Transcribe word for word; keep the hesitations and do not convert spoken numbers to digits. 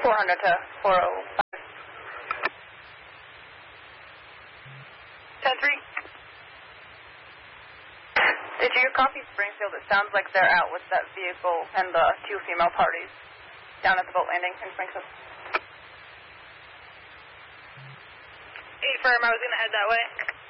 four hundred to four oh five. ten three. Did you copy Springfield? It sounds like they're out with that vehicle and the two female parties down at the boat landing in Springfield. eight firm, I was going to head that way.